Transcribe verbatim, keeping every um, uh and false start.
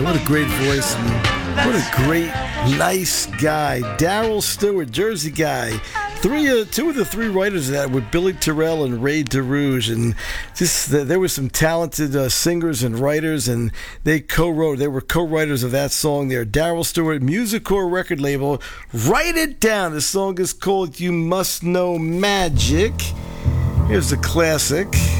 What a great voice. And what a great, nice guy. Darryl Stewart, Jersey guy. Three, uh, two of the three writers of that were Billy Terrell and Ray DeRouge, and just uh, there were some talented uh, singers and writers, and they co-wrote. They were co-writers of that song there. Darryl Stewart, Musicor record label. Write it down. The song is called "You Must Know Magic." Here's the classic.